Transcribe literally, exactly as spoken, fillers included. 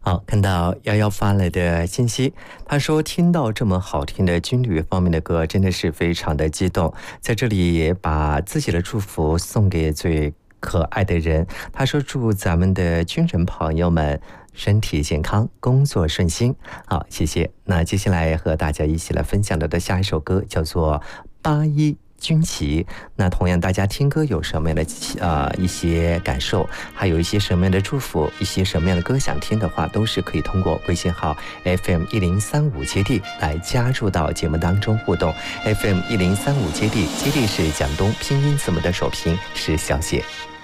好，看到幺幺发来的信息，他说听到这么好听的军旅方面的歌，真的是非常的激动，在这里也把自己的祝福送给最可爱的人。他说祝咱们的军人朋友们身体健康，工作顺心。好，谢谢。那接下来和大家一起来分享到的下一首歌叫做《八一军旗》。那同样大家听歌有什么样的呃一些感受，还有一些什么样的祝福，一些什么样的歌想听的话，都是可以通过微信号 F M 一零三五接地来加入到节目当中互动。 F M 一零三五接地，接地是广东拼音字母的首拼是小写。